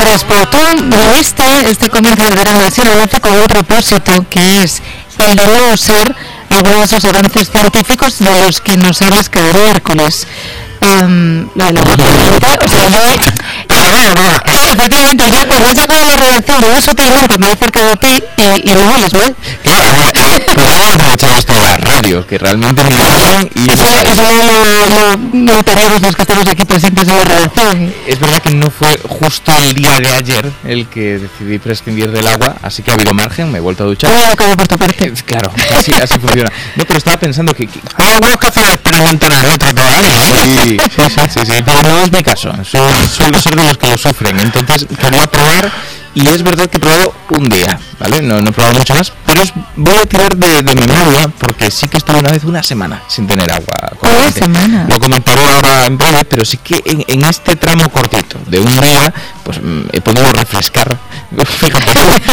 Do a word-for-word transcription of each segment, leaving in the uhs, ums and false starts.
transportó este, este comienzo de verano del siglo doce con un propósito, que es el de no usar algunos de esos avances científicos de los que nos hablas cada miércoles. Um, lo de la oportunidad, o sea, yo, eh, efectivamente, yo cuando he llegado a la redacción de eso te me he acercado a ti y, y no hueles mal. Claro, podemos aprovechar esto de la radio, que realmente me llaman y... Eso, eso no, no, no tenemos los que estamos aquí presentes en la redacción. Es verdad que no fue justo el día de ayer el que decidí prescindir del agua, así que ha habido margen, me he vuelto a duchar. No, como por tu parte. Claro, así, así funciona. No, pero estaba pensando que... que... hay algunos que hacen experimentar en otro programa. Sí, sí, sí, sí, sí, pero no es mi caso, soy, suelo ser de los que lo sufren, entonces quería probar y es verdad que he probado un día, ¿vale? No, no he probado mucho más, pero es, voy a tirar de, de memoria porque sí que estuve una vez una semana sin tener agua corriente. ¿Una semana? Lo comentaré ahora en breve, pero sí que en, en este tramo cortito de un día, pues he podido refrescar, fíjate,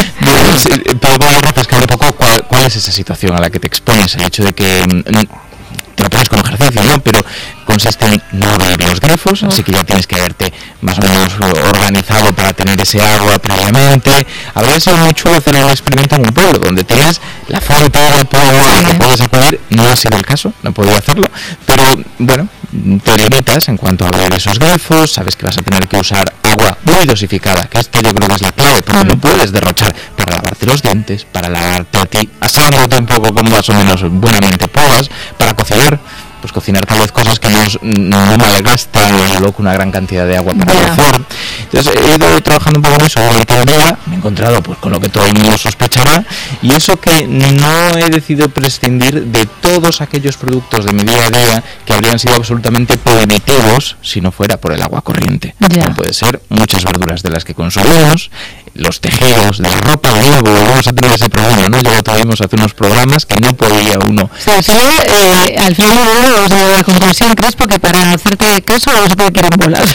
he podido refrescar un poco cuál, cuál es esa situación a la que te expones, el hecho de que... te lo pones con ejercicio, ¿no? Pero consiste en no abrir los grifos, así que ya tienes que haberte más o menos organizado para tener ese agua previamente. Habría sido muy chulo hacer un experimento en un pueblo donde tienes la fuente del pueblo a la que puedes acudir. No ha sido el caso, no he podido hacerlo, pero bueno, te limitas en cuanto a abrir esos grifos, sabes que vas a tener que usar agua muy dosificada, que esto yo creo que es la clave, porque no puedes derrochar para lavarte los dientes, para lavarte a ti, asándote un poco como más o menos buenamente puedas, para cocinar, pues cocinar tal vez cosas que nos, no malgastan loco una gran cantidad de agua para yeah. hacer. Entonces he ido trabajando un poco en eso durante el día, me he encontrado pues con lo que todo el mundo sospechará, y eso que no he decidido prescindir de todos aquellos productos de mi día a día que habrían sido absolutamente prohibitivos si no fuera por el agua corriente. Yeah. Como puede ser muchas verduras de las que consumimos, los tejidos, de la ropa, de nuevo, vamos a tener ese problema, ¿no? Ya lo tuvimos hace unos programas que no podía uno. O sea, al final, eh, al final vamos a la conclusión, ¿crees? Porque para hacerte caso vamos a tener que ir en bolas.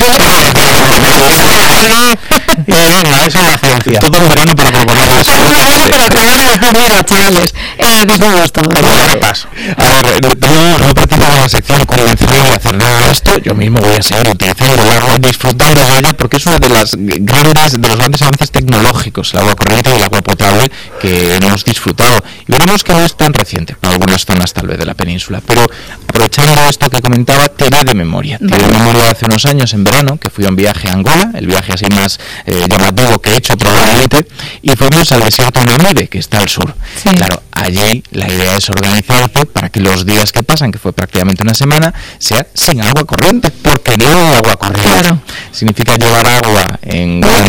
Y venga, eso es la ciencia. Todo el verano para proponer eso. Pero que van a decir, mira, chavales, eh, desnudos todos. Paso. A ver, no, no participo en la sección convencional de hacer nada de esto, yo mismo voy a seguir utilizando el agua, disfrutando de ella, porque es uno de las grandes, de los grandes avances tecnológicos, el agua corriente y el agua potable que hemos disfrutado. Y veremos que no es tan reciente, en algunas zonas tal vez de la península, pero aprovechando esto que comentaba, tiré de memoria. Tiré de memoria hace unos años en verano, que fui a un viaje a Angola, el viaje así más eh, llamativo que he hecho probablemente, y fuimos al desierto de Namibe, que está al sur. Sí. Claro, allí la idea es organizarse para que los días que pasan, que fue prácticamente una semana, sea sin agua corriente, porque no hay agua corriente. Claro. Significa llevar agua en... No,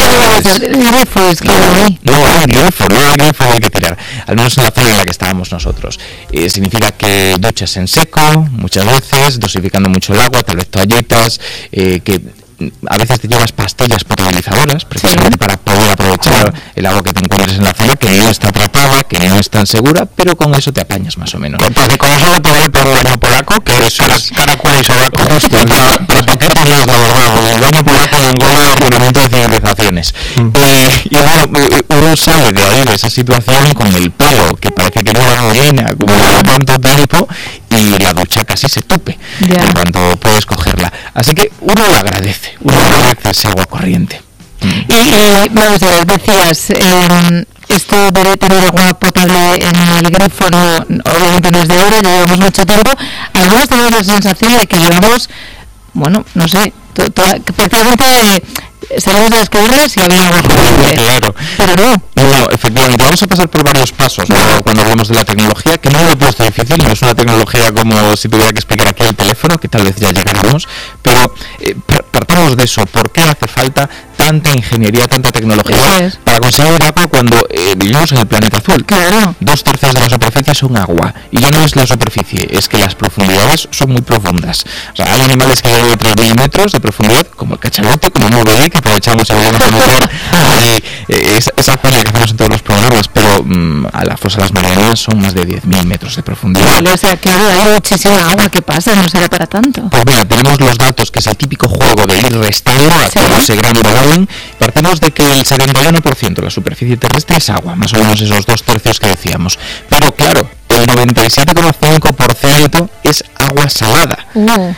grifos, que hay. No hay grifo, no hay grifo, hay que tirar. Al menos en la zona en la que estábamos nosotros. Eh, significa que duchas en seco, muchas veces, dosificando mucho el agua, tal vez toallitas, eh, que a veces te llevas pastillas potabilizadoras, precisamente para poder aprovechar el agua que te encuentres en la zona, que no está tratada, que no es tan segura, pero con eso te apañas más o menos. Entonces, con eso no te vale por el baño polaco, que es caracol y sobaco. Hostia, no, los paquetes no es la verdad, el baño polaco en Angola es monumento de civilizaciones. Mm. Eh, y bueno, uno sale de ahí, de esa situación, con el pelo, que parece que no va a llena, como lleva tanto tiempo, y la ducha casi se tupe, yeah. en cuanto puedes cogerla. Así que uno lo agradece, uno agradece ese agua corriente. Mm. Y, y vamos a ver, decías, eh, esto debe tener agua potable en el grifo, no, obviamente no es de ahora, llevamos mucho tiempo. Algunos tenemos la sensación de que llevamos, bueno, no sé, to, to, prácticamente eh, salimos de las cavernas y había agua corriente. Claro. Pero no. No, efectivamente, vamos a pasar por varios pasos, ¿no? Cuando hablamos de la tecnología, que no lo he puesto difícil, no es una tecnología como si tuviera que explicar aquí el teléfono, que tal vez ya llegaremos, pero eh, partamos de eso. ¿Por qué hace falta tanta ingeniería, tanta tecnología es. para conseguir agua cuando eh, vivimos en el planeta azul? Claro. Dos tercios de la superficie son agua, y ya no es la superficie, es que las profundidades son muy profundas. O sea, hay animales que llegan de tres mil metros de profundidad, como el cachalote, como el movedí, que aprovechamos y volvemos a meter eh, esa, esa cuña que hacemos en todos los programas, pero mmm, a la fosa de las Marianas son más de diez mil metros de profundidad. Vale, o sea, claro, hay muchísima agua, ¿qué pasa? No será para tanto. Pues mira, tenemos los datos, que es el típico juego de ir restando a todo ese gran volumen. Partimos de que el setenta y uno por ciento de la superficie terrestre es agua, más o menos esos dos tercios que decíamos. Pero claro, el noventa y siete coma cinco por ciento es agua salada. Uh.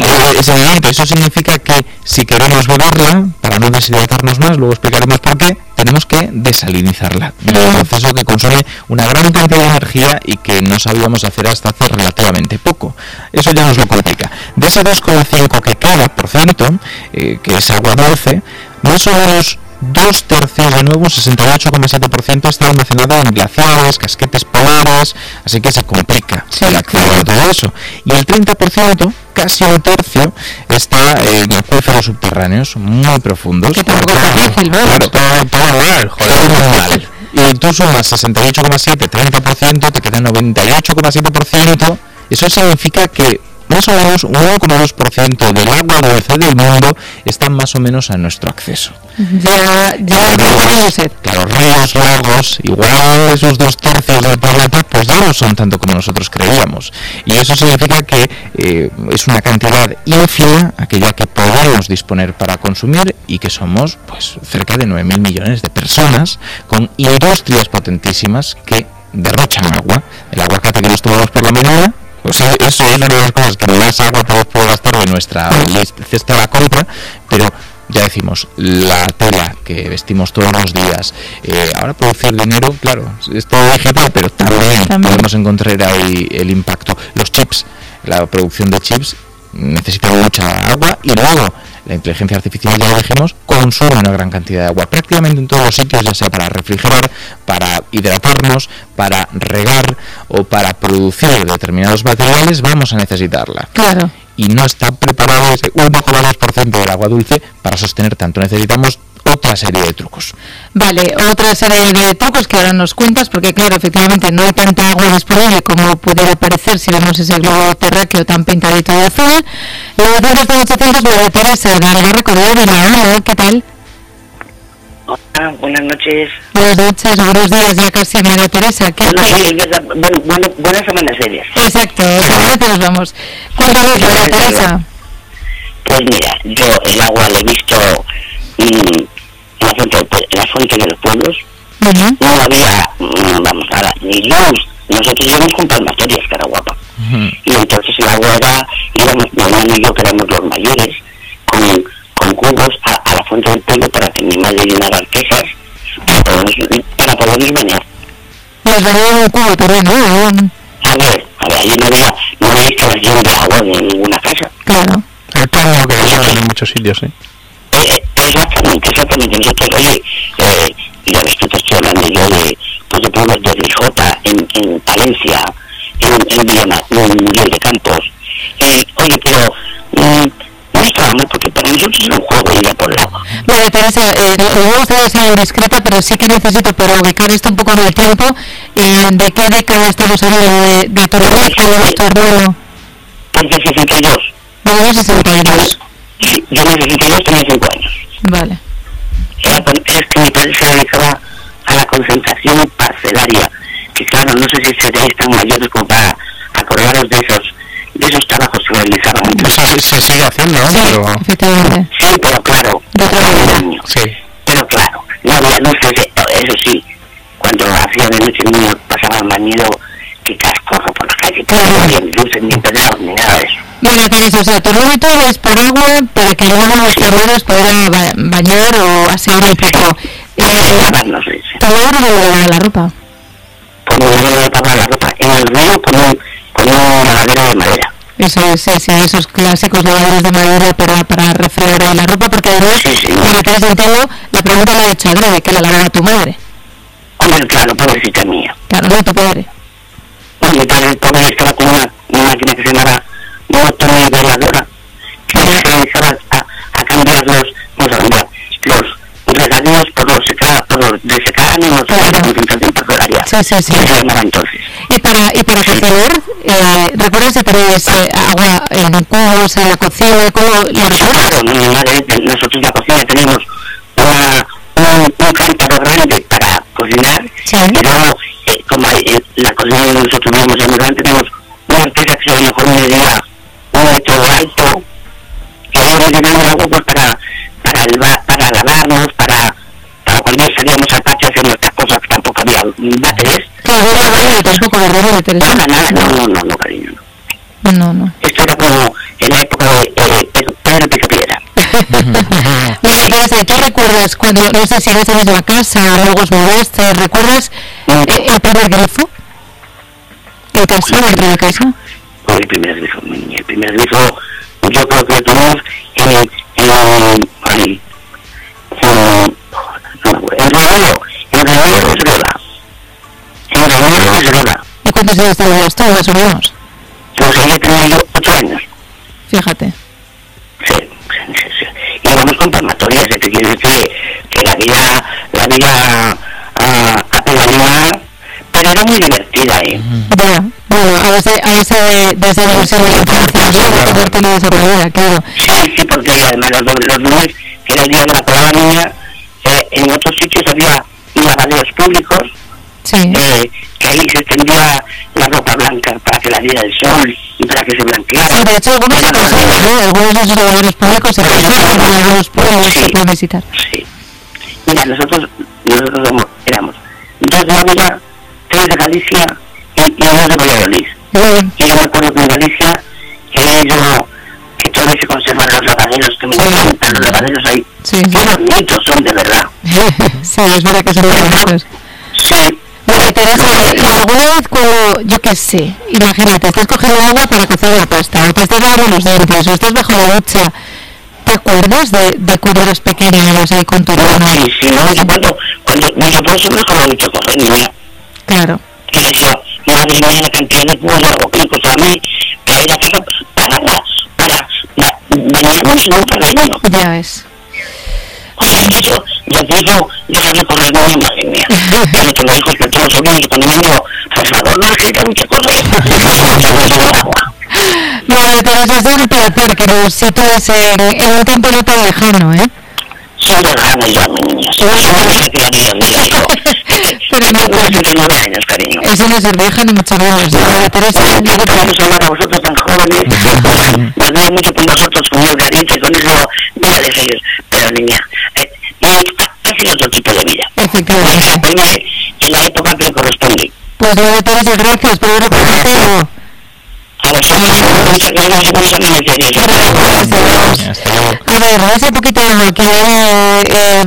Es evidente, eso significa que si queremos beberla, para no deshidratarnos más, luego explicaremos por qué, tenemos que desalinizarla. Un proceso que consume una gran cantidad de energía y que no sabíamos hacer hasta hace relativamente poco. Eso ya nos lo complica. De ese dos coma cinco que queda por ciento, eh, que es agua dulce, más o menos dos tercios, de nuevo, un sesenta y ocho coma siete por ciento está almacenado en glaciares, casquetes polares, así que se complica sí, el acceso claro. a todo eso. Y el treinta por ciento, casi un tercio, está en acuíferos subterráneos muy profundos. Que tampoco es difícil, ¿no? Claro, todo, todo mal, joder, todo mal. Y tú sumas sesenta y ocho coma siete, treinta por ciento, te queda noventa y ocho coma siete por ciento. Eso significa que más o menos un uno coma dos por ciento del agua dulce del mundo está más o menos a nuestro acceso. Ya, ya, ríos, claro, ríos, lagos, igual esos dos tercios del planeta, pues ya no son tanto como nosotros creíamos. Y eso significa que eh, es una cantidad ínfima, aquella que podemos disponer para consumir, y que somos pues cerca de nueve mil millones de personas con industrias potentísimas que derrochan agua. El aguacate que nos tomamos por la mañana, o sea, eso es una de las cosas que más agua podemos gastar de nuestra cesta de la compra, pero ya decimos, la tela que vestimos todos los días, eh, ahora producir dinero, claro, es todo digital, pero también, también podemos encontrar ahí el impacto. Los chips, la producción de chips necesita mucha agua, y luego la inteligencia artificial, ya lo dijimos, consume una gran cantidad de agua, prácticamente en todos los sitios, ya sea para refrigerar, para hidratarnos, para regar o para producir determinados materiales, vamos a necesitarla. Claro. Y no está preparado ese uno coma dos por ciento del agua dulce para sostener tanto. Necesitamos otra serie de trucos. Vale, otra serie de trucos que ahora nos cuentas, porque claro, efectivamente no hay tanta agua disponible como pudiera parecer si vemos ese globo terráqueo tan pintadito de azul. Luego tenemos de ochocientos, María Teresa, de la Recorrido de la ¿qué tal? Hola, buenas noches. Buenas noches, buenos días, ya casi, María Teresa. ¿Qué bueno, sí, bueno, bueno, buenas semanas serias. Exacto, ahora te nos vamos. Cuéntanos, María Teresa. Pues mira, yo el agua la he visto mmm, en, la fuente, en la fuente de los pueblos. Uh-huh. No había, mmm, vamos, nada, ni luz. Nosotros íbamos con palmatorias, cara guapa. Uh-huh. Y entonces el agua era, íbamos, mi hermano y yo, que éramos los mayores, con, con cubos a, a la fuente del pueblo para que mi madre llenara arquesas para podernos, para podernos bañar. Pues venía un cubo también, ¿no? A ver, a ver, allí no había, no había instalación de agua en ninguna casa. Claro. El caño que hay en muchos sitios, ¿eh? eh exactamente, exactamente. Nosotros, oye, eh, ya ves que te estoy hablando yo de, pues de pueblos de Rijota, en, en Palencia, en, en Villama, en Miguel de Campos. Y, oye, pero mmm, no estaba mal, porque para nosotros era un juego ir a por el agua. Bueno, Teresa, eh, me gustaría ser discreta, pero sí que necesito, para ubicar esto un poco en el tiempo, eh, ¿de qué década estamos hablando? ¿De, de Torrero? ¿Cuál es tu hermano? Porque sesenta y dos. Bueno, no sesenta y dos. Sí, yo en el sesenta y dos tenía cinco años. Vale. Era, es que mi padre se dedicaba a la concentración parcelaria, que claro, no sé si seréis tan mayores como para acordaros de esos de esos trabajos que realizaban. Se, se sigue haciendo, ¿no? Sí, pero... efectivamente. Sí, pero claro, de año. Sí. Pero claro, no había luces, eso sí, cuando hacía de noche el niño pasaba más miedo que cascorro por la calle, pero no había ni luces, ni pedados, ni nada de eso. Bueno, Teresa, o sea, tu róbito es por agua para que luego los perreros puedan ba bañar o asear un poco. Eh, no sé. ¿Tu madre no le lava la ropa? Pues me voy a lavar la ropa en el río con un, con un lavadero de madera. Eso es, sí, sí, esos clásicos lavaderos de madera para, para refregar la ropa, porque además, sí, sí. para que entiendo, la pregunta la he hecho adrede, que la lavara tu madre. Hombre, claro, pobrecita mía. Claro, no tu padre. No, mi padre, el pobre, estaba con una, una máquina que se llamaba motorniveladora, que se dedicaba a, a cambiar los, vamos a cambiar, los regadíos por los secados, por los desecados, los claro. de concentración parcelaria. Sí, sí, sí. Que se llamaba entonces. Y para, y para cocinar, eh, ¿recuerdas si tenéis eh, agua en cubos, en la cocina? ¿Cómo lo recuerdas? Claro, mi madre, nosotros en la cocina tenemos una, un, un cántaro grande para cocinar, sí. Y luego, eh, como eh, la cocina de nosotros mismos es muy grande, tenemos una artesa que a lo mejor medía un metro alto, que ahí rellenamos el agua pues para, para, el, para lavarnos, para, para cuando salíamos al patio a hacer nuestras cosas, que tampoco había váteres. Claro, agua tampoco, ¿verdad, Teresa? Nada, nada, no, no, no, no, cariño, no. No, no. Esto era como en la época de eh, Pedro Picapiedra. Mira, Teresa, ¿tú recuerdas cuando, no sé si eres en la casa o luego os mudaste, ¿recuerdas eh, el primer grifo? ¿El caso, el primer caso? Oh, el primer grifo, mi niña, el primer grifo, yo creo que lo tuvimos en, en, en, en Rodeo, en Rodeo de Segura, en Rodeo de Segura. ¿Y cuántos años tenías tú, más o menos? Pues yo tenía yo ocho años. Fíjate. Sí, sí, sí, sí. Y vamos con palmatorias, te quiero decir que la vida, la vida uh, a pero era muy divertida, ¿eh? Bueno, bueno, a base, a base de, de esa diversión de la infancia, de poder tener esa vida, claro. Sí, sí, porque además los, los lunes, que era el día de la palabra niña, eh, en otros sitios había lavaderos públicos, sí. eh, que ahí se extendía la ropa blanca para que la diera el sol y para que se blanqueara. Sí, de hecho, algunos se conservan, ¿no? Algunos de esos lavaderos públicos se conservan, lavaderos públicos se pueden visitar. Sí. Mira, nosotros, nosotros somos, éramos dos de Ávila, tres de Galicia y, y dos de Valladolid. Bien. Y yo me acuerdo que en Galicia, que yo, que todavía se conservan los lavaderos, que me encantan los lavaderos ahí. Sí, qué bonitos son, de verdad. Sí, es verdad que son bonitos. Sí. Bueno, Teresa, ¿y alguna vez cuando, yo qué sé, imagínate, estás cogiendo agua para cocer la pasta, o te estás lavando los dientes, o estás bajo la ducha, ¿te acuerdas de, de cuando eras pequeña y ibas ahí con tu hermano? Sí, sí, no, yo cuando, cuando mis abuelos siempre con la ducha coger, niña. Claro. Y decía, madre mía, la cantidad de cubo de agua que me costaba a mí, que era casa para, para, para, para, veníamos en un terreno. Ya ves. O sea, eso, ya te digo, dejar de correr, no, madre mía. Pero te lo dijo que todos sabían que cuando me digo, por favor, no necesita mucho correr. Bueno, Teresa, es un placer que nos sitúes en, en un tiempo no tan lejano, ¿eh? Son lejanos ya, mi niña. Son lejanos que la vida, mira, yo. Pero no, tengo setenta y nueve años, cariño. Eso no es ser vieja ni mucho menos. Bueno, Teresa, yo te vamos a hablar a vosotros tan jóvenes. Me río mucho con vosotros, con el cariño, con eso, dígales ellos. Pero, niña, eh, hacen otro tipo de vida. Efectivamente. En la época que le corresponde. Pues nada, Teresa, gracias por haber compartido. A vosotros, muchas gracias, muchas gracias. A ver, ese poquito de agua que hay, eh,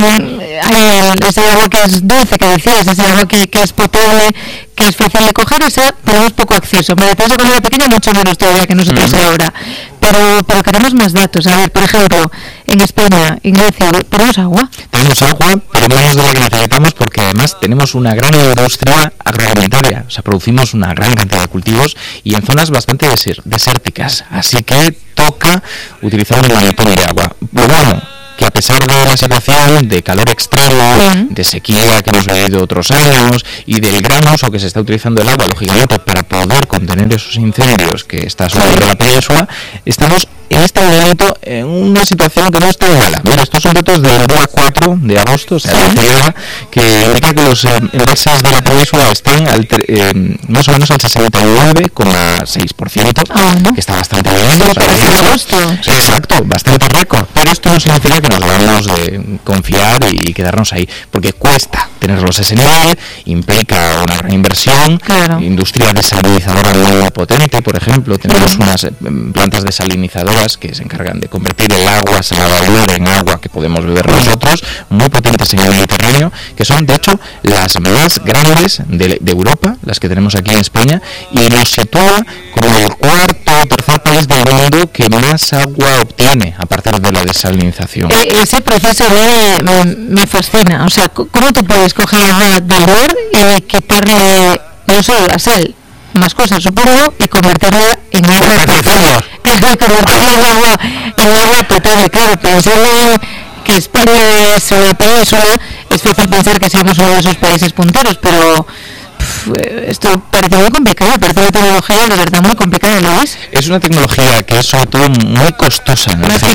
eh, ese agua que es dulce, que decías, ese agua que, que es potable, que es fácil de coger, esa tenemos poco acceso. Me decías cuando era pequeña, mucho menos todavía que nosotros mm. ahora. Pero, pero queremos más datos. A ver, por ejemplo, en España, Ignacio, ¿tenemos agua? Tenemos agua, pero menos de lo que necesitamos, porque además tenemos una gran industria agroalimentaria. O sea, producimos una gran cantidad de cultivos y en zonas bastante deser- desérticas. Así que toca utilizar un montón de agua. Bueno, que a pesar de la situación de calor extremo, uh-huh. de sequía que hemos vivido otros años y del gran uso que se está utilizando el agua, lógicamente, para poder contener esos incendios que está sucediendo en la península, estamos en este momento en una situación que no está mala. Mira, estos son datos del día cuatro de agosto, o sea, sí. de que indica que los eh, embalses de la península están al, eh, más o menos al sesenta y nueve coma seis por ciento, oh, ¿no? Que está bastante bien. Sí, para ser agosto. Sí, exacto, bastante récord. Pero esto no significa que nos debamos de confiar y quedarnos ahí, porque cuesta tenerlos a ese nivel, implica una gran inversión, claro. Industria desalinizadora muy potente, por ejemplo, tenemos uh-huh. unas eh, plantas desalinizadoras que se encargan de convertir el agua salada en agua que podemos beber nosotros, muy potentes en el Mediterráneo, que son de hecho las más grandes de, de Europa, las que tenemos aquí en España, y nos sitúa como el cuarto o tercer país del mundo que más agua obtiene a partir de la desalinización. Eh, ese proceso me, me, me fascina, o sea, ¿cómo tú puedes coger agua del mar y quitarle no solo la sal, más cosas supongo, y convertirla en agua potable? Claro, convertirla en agua, en agua potable, claro, pensando que España es una península, es fácil pensar que seamos uno de esos países punteros, pero pff, esto parece muy complicado, parece una tecnología de verdad muy complicada, ¿no es? Es una tecnología que es sobre todo muy costosa, ¿no? Es,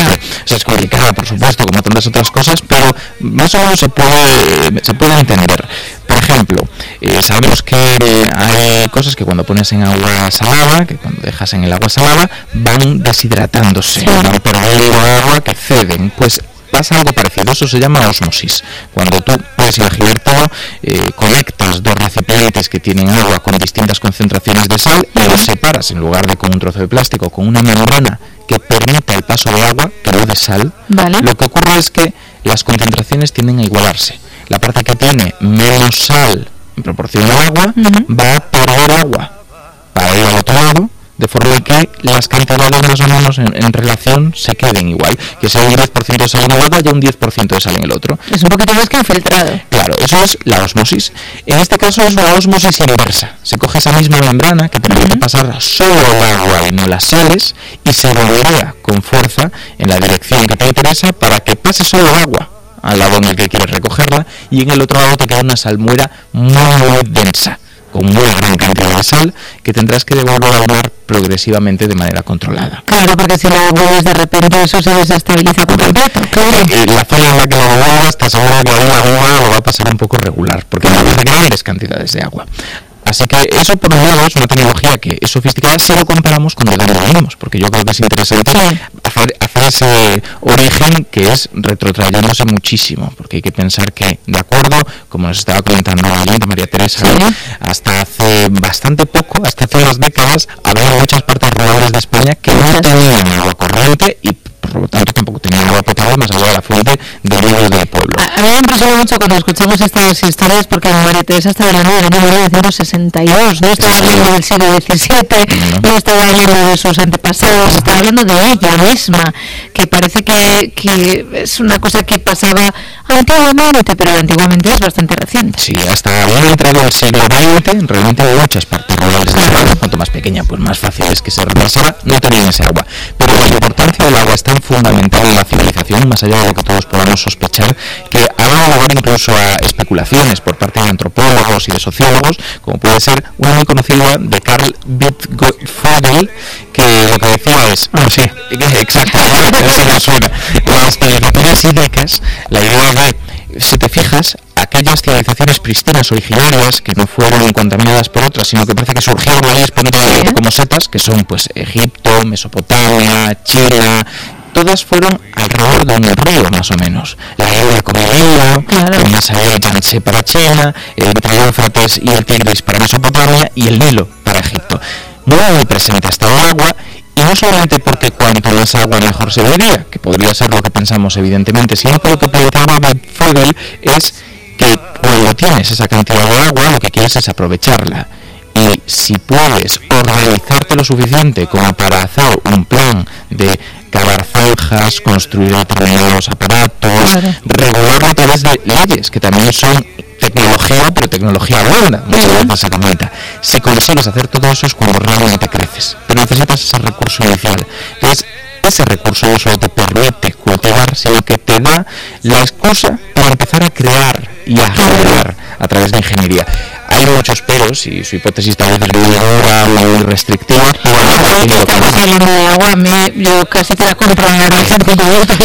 o sea, es complicada, por supuesto, como tantas otras cosas, pero más o menos se puede, se puede entender. Por ejemplo, eh, sabemos que eh, hay cosas que cuando pones en agua salada, que cuando dejas en el agua salada, van deshidratándose, sí. Van perdiendo agua, que ceden. Pues pasa algo parecido. Eso se llama ósmosis. Cuando tú puedes imaginar todo, eh, conectas dos recipientes que tienen agua con distintas concentraciones de sal y los separas, en lugar de con un trozo de plástico, con una membrana que permita el paso de agua, pero de sal. Vale. Lo que ocurre es que las concentraciones tienden a igualarse. La parte que tiene menos sal en proporción al agua, uh-huh, va a perder agua para ir al otro lado, de forma que las cantidades más o menos en, en relación se queden igual, que sea un diez por ciento de sal en el agua y un diez por ciento de sal en el otro. Es un poquito más que infiltrado. Claro, eso es la ósmosis. En este caso es una ósmosis inversa. Se coge esa misma membrana que permite, uh-huh, pasar solo el agua y no las sales, y se bombea con fuerza en la dirección que te interesa para que pase solo el agua al lado en el que quieres recogerla, y en el otro lado te queda una salmuera muy, muy densa, con una gran cantidad de sal, que tendrás que devolver al mar progresivamente de manera controlada. Claro, porque si lo devuelves de repente, eso se desestabiliza por completo. Claro. Eh, la zona en la que lo devuelvas, te aseguro que ahí la agua lo va a pasar un poco regular, porque no hace grandes cantidades de agua. Así que eso, por un lado, es una tecnología que es sofisticada si lo comparamos con de dónde venimos, porque yo creo que es interesante, sí, hacer, hacer ese origen que es retrotrayéndose muchísimo, porque hay que pensar que, de acuerdo, como nos estaba comentando la oyente María Teresa, sí, hasta hace bastante poco, hasta hace unas décadas, había muchas partes rurales de España que no tenían agua corriente y por lo tanto tampoco tenían agua potable más allá de la fuente del río del pueblo. A, a mí me impresiona mucho cuando escuchamos estas historias, porque María Teresa estaba hablando del año mil novecientos sesenta y dos, no estaba hablando del siglo diecisiete, no, no estaba hablando de sus antepasados, estaba hablando de ella misma, que parece que, que es una cosa que pasaba antiguamente, pero antiguamente es bastante reciente. Sí, hasta bien entrado el siglo veinte, realmente hay muchas partes rurales de España, cuanto más pequeña, pues más fácil es que se retrasara, no tenían ese agua. Pero la importancia del agua es tan fundamental en la civilización, más allá de lo que todos podamos sospechar, que ha dado lugar incluso a especulaciones por parte de antropólogos y de sociólogos, como puede ser una muy conocida de Carl Wittgenstein, que lo que decía es, ah, sí, exactamente, así me suena, las civilizaciones hídricas, la idea de, si te fijas, aquellas civilizaciones pristinas originarias que no fueron contaminadas por otras, sino que parece que surgieron ahí espontáneamente como setas, que son pues Egipto, Mesopotamia, China, todas fueron alrededor de un río más o menos. La India como el Nilo, claro, más allá el Yangtze para China, entre el Éufrates y el Tigris para Mesopotamia y el Nilo para Egipto. Muy, muy presente hasta el agua. Y no solamente porque cuanto más agua mejor se vería, que podría ser lo que pensamos evidentemente, sino que lo que planteaba Fogel es que cuando tienes esa cantidad de agua, lo que quieres es aprovecharla. Y si puedes organizarte lo suficiente como para hacer un plan de cavar zanjas, construir determinados aparatos, claro, regularlo a través de leyes, que también son tecnología, pero tecnología blanda, muchas veces se comenta. Si consigues hacer todo eso es cuando realmente creces, pero necesitas ese recurso inicial. Entonces, ese recurso no solo te permite cultivar, sino que te da la excusa para empezar a crear y a generar a través de ingeniería. Hay muchos peros y su hipótesis tal vez es muy dura, muy restrictiva. Estamos hablando de agua, me, yo casi te la compro en la gente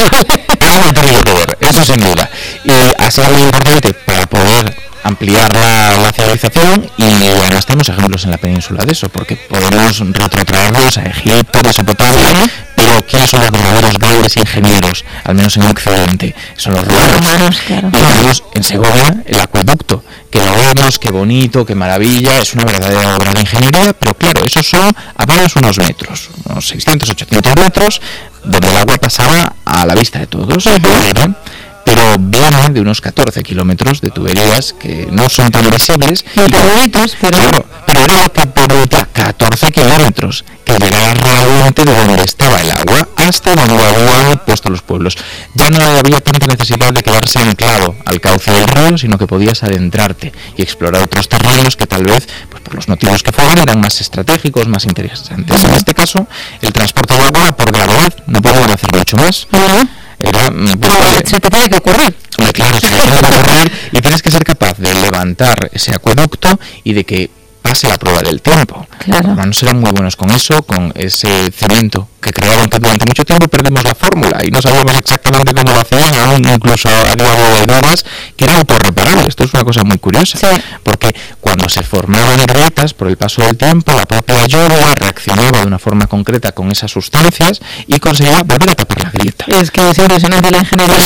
de eso sin duda. Y ha sido muy importante para poder ampliar la, la civilización, y además tenemos ejemplos en la península de eso, porque podemos retrotraernos a Egipto, Mesopotamia, pero ¿quiénes son los verdaderos grandes ingenieros, al menos en Occidente? Son los romanos. Claro. Y tenemos en Segovia el acueducto, que lo vemos, qué bonito, qué maravilla, es una verdadera obra de ingeniería, pero claro, esos son apenas unos metros, unos seiscientos, ochocientos metros, donde el agua pasaba a la vista de todos, uh-huh, pero viene de unos catorce kilómetros de tuberías que no son tan visibles, y bonitos, pero claro, pero era lo que permitía catorce kilómetros que llegara realmente de donde estaba el agua hasta donde habían puesto los pueblos. Ya no había tanta necesidad de quedarse anclado al cauce del río, sino que podías adentrarte y explorar otros terrenos que tal vez, pues por los motivos que fueran, eran más estratégicos, más interesantes. En este caso, el transporte de agua por gravedad no podían hacer mucho más. Uh-huh. Era, pues, no, se te tiene que ocurrir. Claro, se te tiene que ocurrir y tienes que ser capaz de levantar ese acueducto y de que pase la prueba del tiempo. Claro. No serán muy buenos con eso, con ese cemento que crearon, que durante mucho tiempo perdimos la fórmula y no sabíamos exactamente cómo lo hacían, aún incluso a día de hoy dudas, que era autorreparable. Esto es una cosa muy curiosa, sí. porque cuando se formaban grietas por el paso del tiempo, la propia lluvia reaccionaba de una forma concreta con esas sustancias y conseguía volver a tapar la grieta. Es que es impresionante la ingeniería.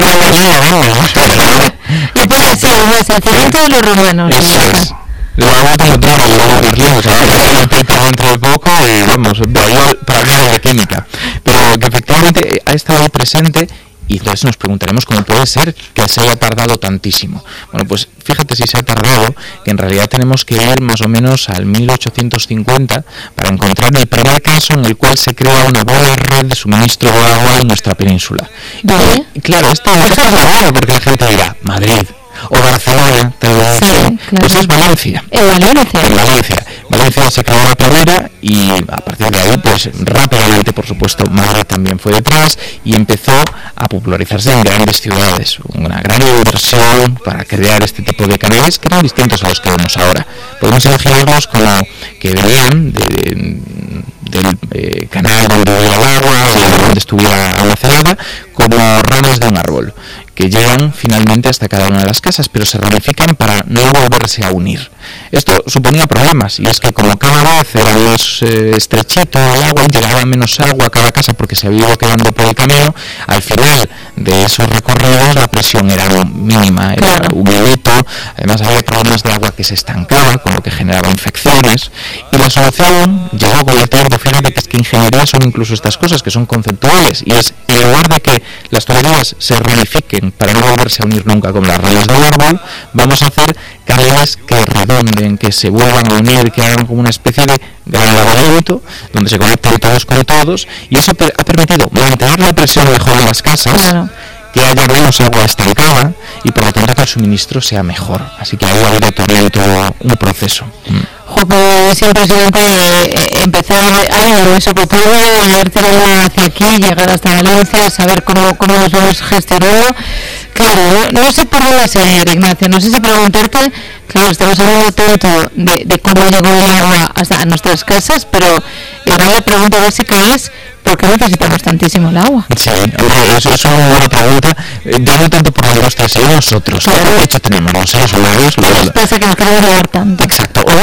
Y pues así, es el cemento de los romanos. Eso es. Lo hago como todo, lo hago Berlín, o sea, dentro de poco y vamos, para hablar de química. Pero que efectivamente ha estado ahí presente y entonces nos preguntaremos cómo puede ser que se haya tardado tantísimo. Bueno, pues fíjate si se ha tardado, que en realidad tenemos que ir más o menos al mil ochocientos cincuenta para encontrar el primer caso en el cual se crea una buena red de suministro de agua en nuestra península. ¿Vale? Y claro, esto, esto es raro porque la gente dirá, Madrid o Barcelona, tal vez, sí, claro. Pues es Valencia. En Valencia. En Valencia. Valencia se creó la primera y a partir de ahí, pues rápidamente, por supuesto, Madrid también fue detrás y empezó a popularizarse en grandes ciudades. Una gran inversión para crear este tipo de canales que eran distintos a los que vemos ahora. Podemos imaginarlos como que venían de, de, del eh, canal donde iba el agua, de donde estuviera almacenada, como ramas de un árbol, que llegan finalmente hasta cada una de las casas, pero se ramifican para no volverse a unir. Esto suponía problemas, y es que como cada vez era más eh, estrechito el agua, llegaba menos agua a cada casa porque se había ido quedando por el camino, al final de esos recorridos la presión era mínima, era claro. un hilito, además había problemas de agua que se estancaba, con lo que generaba infecciones, y la solución llegó con el tiempo. Fíjate que es que ingeniería son incluso estas cosas que son conceptuales, y es en lugar de que las tuberías se ramifiquen para no volverse a unir nunca con las raíces del árbol, vamos a hacer canales que redonden, que se vuelvan a unir, que hagan como una especie de gran laberinto donde se conectan todos con todos, y eso ha permitido mantener la presión mejor en las casas, claro. que haya menos agua estancada y por lo tanto que el suministro sea mejor. Así que ahí ha habido también todo un proceso. Jo, pues es impresionante eh, empezar a leer Mesopotamia, leerte hacia aquí, llegar hasta Valencia, saber cómo, cómo nos vamos gestionando. Claro, no, no sé por dónde seguir, Ignacio, no sé si preguntarte, claro, estamos hablando tanto de, de cómo llegó el agua hasta nuestras casas, pero la gran pregunta básica es, ¿por qué necesitamos tantísimo el agua? Sí, eso es una buena pregunta, eh, no tanto por la industria, sino nosotros. Claro. ¿Qué hecho tenemos los seres humanos? ¿Qué nos pasa que nos queremos beber tanto? Exacto, o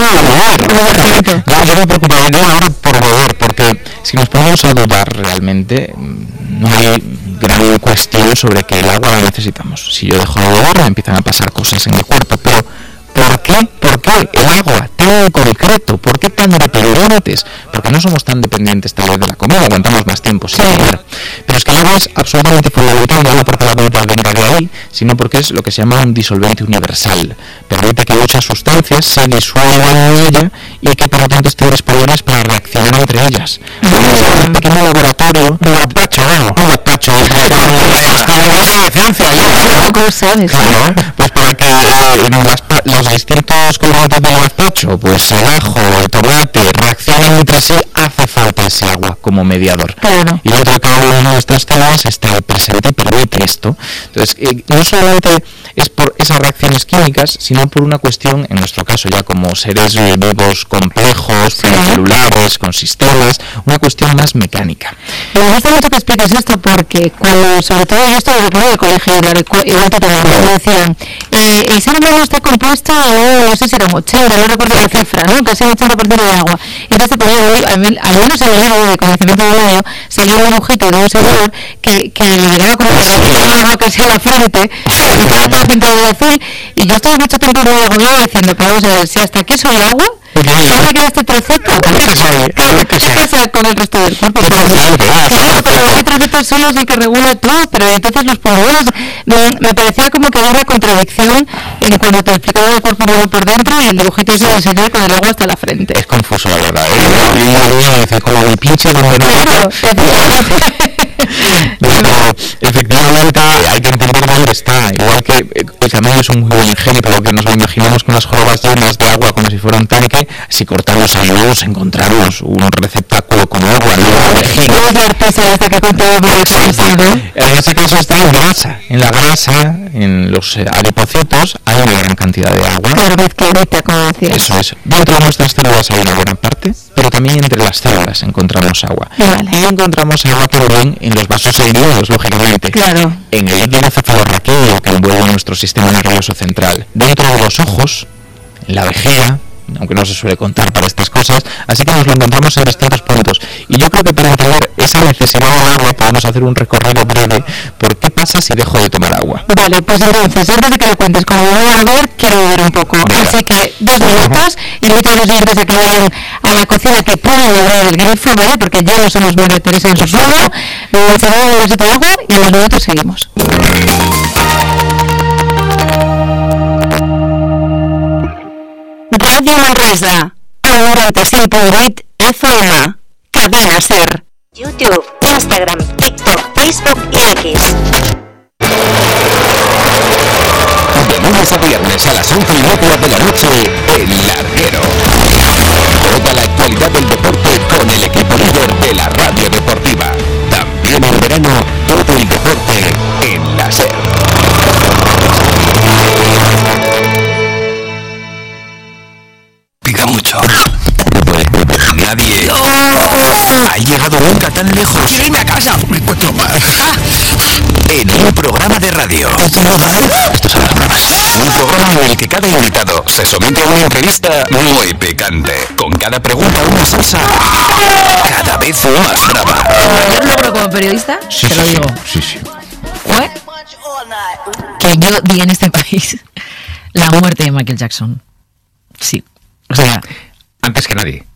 beber. No, yo me preocuparía ahora por beber, porque si nos ponemos a dudar realmente, no hay gran cuestión sobre que el agua la necesitamos. Si yo dejo de beber, me empiezan a pasar cosas en mi cuerpo, pero ¿por qué? ¿Por qué el agua tan concreto? ¿Por qué tan dependientes? Porque no somos tan dependientes tal vez de la comida, aguantamos más tiempo sin comer. Pero es que el agua es absolutamente fundamental, no porque la comida venga de ahí, sino porque es lo que se llama un disolvente universal. Permite que muchas sustancias se disuelvan en ella y que por lo tanto estén disponibles para reaccionar entre ellas. Es un pequeño laboratorio, un gazpacho, un gazpacho, ¿Cómo sabes? Claro, pues para que los distintos componentes del gazpacho, pues el ajo, el tomate, reaccionen entre sí, hace falta ese agua como mediador. Claro. Y dentro de cada una de nuestras células está presente y permite esto. Entonces, eh, no solamente es por esas reacciones químicas, sino por una cuestión, en nuestro caso ya como seres vivos complejos, pluricelulares, con sistemas, una cuestión más mecánica. Me gusta mucho que expliques esto porque cuando, sobre todo yo esto lo recuerdo del colegio, igual que también me decían, eh, el ser humano está compuesto, oh, no sé si era un ochenta, no recuerdo la cifra, ¿no? Casi un ochenta por ciento de agua. Y entonces, por ejemplo, al menos en el libro de conocimiento del medio, salió un dibujito de un señor que, que le llegaba con el agua casi a la frente, y estaba todo pintado de azul, y yo estaba mucho tiempo muy agobiado diciendo, pero vamos a ver, si hasta aquí soy agua, ¿cómo me queda este trocito? ¿Qué pasa con el resto del cuerpo? Claro, pero hay trocitos solos y que regula todo, pero entonces los pulmones, me, me parecía como que había una contradicción en cuando te explicaba el cuerpo humano por dentro y el dibujito ese del señor con el agua hasta la frente. Es confuso, la verdad. Y yo decía, como mi pinche donde no... Pero, efectivamente, hay que entender dónde está. Igual que el camello es un muy buen ejemplo, que nos lo imaginamos con las jorobas llenas de agua como si fuera un tanque. Si cortamos el luz, encontramos un receptáculo con agua. Es la artesa esta que contaba por el pasado. En este caso está en grasa. En la grasa, en los adipocitos, hay una gran cantidad de agua. Claro, mezcladita, como decías. Eso es. Dentro de nuestras células hay una buena parte, pero también entre las células encontramos agua. Vale. Y encontramos agua también en los vasos sanguíneos, lógicamente. Claro. En el líquido cefalorraquídeo que envuelve nuestro sistema nervioso central. Dentro de los ojos, en la vejiga, aunque no se suele contar para estas cosas, así que nos lo encontramos en distintos puntos. Y yo creo que para entender esa necesidad de agua podemos hacer un recorrido breve por qué pasa si dejo de tomar agua. Vale, pues entonces, antes de que lo cuentes, como voy a beber, quiero beber un poco. Venga. Así que, dos minutos, invito a los oyentes a que vayan a la cocina, que puedan beber el grifo, ¿vale? Porque ya no somos María Teresa en su suelo. Me encerrado un vasito de agua y a los minutos seguimos. Radio Manresa, noranta cinc vuit F M, Cadena Ser. YouTube, Instagram, TikTok, Facebook y X. De lunes a viernes a las once y media de la noche, El Larguero. Toda la actualidad del deporte con el equipo líder de la radio deportiva. También en verano, todo el deporte en la Ser. Pica mucho. Nadie ha llegado nunca tan lejos. ¡Quiero irme a casa! Me encuentro mal. En un programa de radio. Estos son las bromas. Un programa en el que cada invitado se somete a una entrevista muy picante. Con cada pregunta una salsa cada vez más brava. Yo lo logro como periodista, Sí, te sí, lo sí, digo. sí, sí. ¿Fue? Que yo vi en este país la muerte de Michael Jackson. Sí. O sea, Antes que nadie.